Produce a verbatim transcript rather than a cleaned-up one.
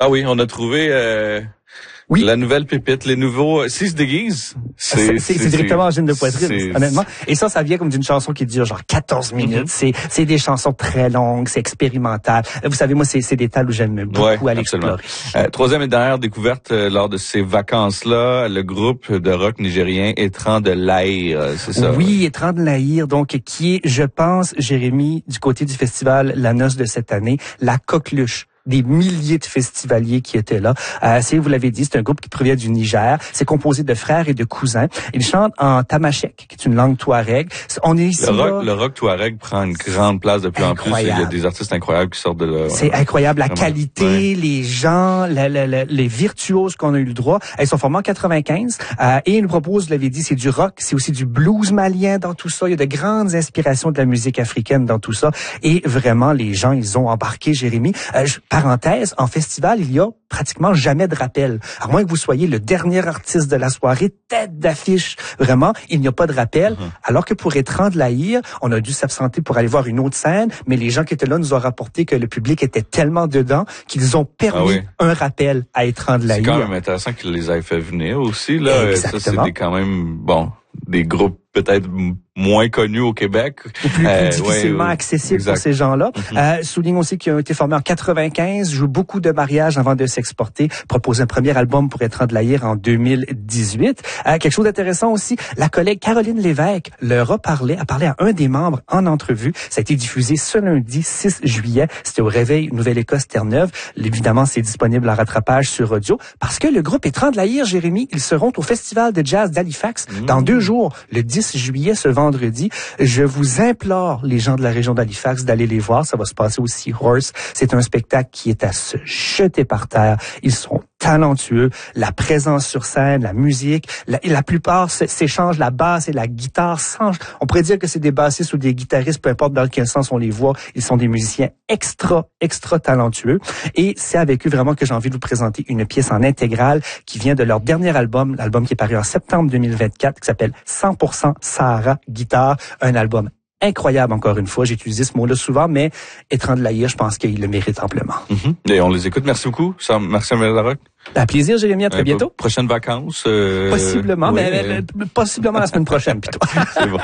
Ah oui, on a trouvé euh, oui. la nouvelle pépite, les nouveaux... S'ils se déguisent, c'est... C'est, c'est directement en gêne de poitrine, c'est, honnêtement. Et ça, ça vient comme d'une chanson qui dure genre quatorze minutes. Mm-hmm. C'est, c'est des chansons très longues, c'est expérimental. Vous savez, moi, c'est, c'est des tales où j'aime beaucoup ouais, aller explorer. Euh, troisième et dernière découverte euh, lors de ces vacances-là, le groupe de rock nigérien Étrands de l'Aïr, c'est ça? Oui, Étrands de l'Aïr, donc, qui est, je pense, Jérémy, du côté du festival La Noce de cette année, la coqueluche des milliers de festivaliers qui étaient là. Euh, c'est, vous l'avez dit, c'est un groupe qui provient du Niger. C'est composé de frères et de cousins. Ils chantent en tamashek, qui est une langue touareg. On est ici le rock, là... le rock touareg prend une grande place de plus incroyable. En plus. Il y a des artistes incroyables qui sortent de là. C'est ouais. incroyable. La Vraiment. qualité, ouais. les gens, la, la, la, les virtuoses qu'on a eu le droit. Elles sont formées en quatre-vingt-quinze. Euh, et ils nous proposent, vous l'avez dit, c'est du rock. C'est aussi du blues malien dans tout ça. Il y a de grandes inspirations de la musique africaine dans tout ça. Et vraiment, les gens, ils ont embarqué, Jérémy. Euh, je, parenthèse, en festival, il y a pratiquement jamais de rappel. À moins que vous soyez le dernier artiste de la soirée, tête d'affiche. Vraiment, il n'y a pas de rappel. Mm-hmm. Alors que pour Étrands de l'Aïr, on a dû s'absenter pour aller voir une autre scène, mais les gens qui étaient là nous ont rapporté que le public était tellement dedans qu'ils ont permis ah oui. un rappel à Étrands de l'Aïr. C'est quand même intéressant qu'ils les aient fait venir aussi, là. Exactement. Ça, c'est des, quand même, bon, des groupes peut-être moins connus au Québec. Ou plus, euh, plus difficilement ouais, accessibles exact. pour ces gens-là. Mm-hmm. Euh, souligne aussi qu'ils ont été formés en quatre-vingt-quinze, jouent beaucoup de mariages avant de s'exporter, proposent un premier album pour Étrands de l'Aïr en deux mille dix-huit. Euh, quelque chose d'intéressant aussi, la collègue Caroline Lévesque leur a parlé, a parlé à un des membres en entrevue. Ça a été diffusé ce lundi six juillet. C'était au Réveil Nouvelle-Écosse Terre-Neuve. Évidemment, c'est disponible en rattrapage sur audio parce que le groupe Étrands de l'Aïr, Jérémy, ils seront au Festival de jazz d'Halifax mm. dans deux jours, le dix juillet, ce vendredi. Je vous implore, les gens de la région d'Halifax, d'aller les voir. Ça va se passer au Seahorse. C'est un spectacle qui est à se jeter par terre. Ils sont talentueux. La présence sur scène, la musique, la, la plupart s'échangent la basse et la guitare. Sans, on pourrait dire que c'est des bassistes ou des guitaristes, peu importe dans quel sens on les voit. Ils sont des musiciens extra, extra talentueux. Et c'est avec eux vraiment que j'ai envie de vous présenter une pièce en intégrale qui vient de leur dernier album, l'album qui est paru en septembre deux mille vingt-quatre, qui s'appelle cent pour cent Sahara Guitare, un album incroyable encore une fois. J'ai utilisé ce mot-là souvent, mais Étrands de l'Aïr, je pense qu'il le mérite amplement. Mm-hmm. Et on les écoute. Merci beaucoup. Merci à Larocque. À plaisir, Jérémy. À très euh, bientôt. Prochaines vacances. Euh... Possiblement, oui, mais, mais, mais possiblement la semaine prochaine plutôt. C'est bon.